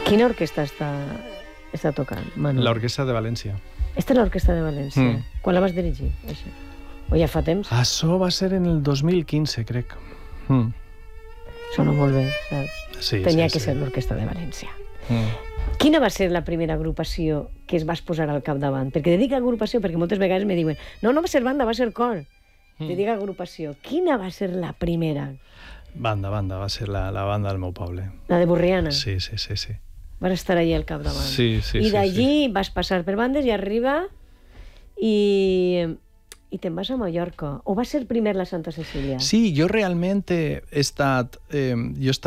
Quina orquestra està tocant, Manu? L'Orquestra de València. Esta és l'Orquestra de València. Quan la vas dirigir, això? O ja fa temps? Això va ser en el 2015, crec. Sona molt bé, saps? Sí, Tenia que ser l'Orquestra de València. Quina va ser la primera agrupació que es vas posar al capdavant? Perquè dic agrupació, perquè moltes vegades me diuen no va ser banda, va ser cor. Te dic agrupació. Quina va ser la primera? Banda, va ser la banda del meu poble. La de Borriana? Sí. Vas estar allí al capdavant. Sí. I d'allí vas passar per bandes i arriba i te'n vas a Mallorca. O va ser primer la Santa Cecília? Sí, jo realment he estat